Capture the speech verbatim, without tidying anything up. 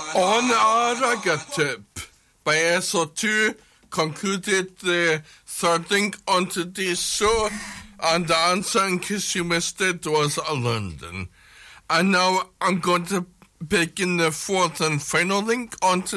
On our raga tip, by S O two concluded the third link on today's show, and the answer, in case you missed it, was uh, London. And now I'm going to begin the fourth and final link on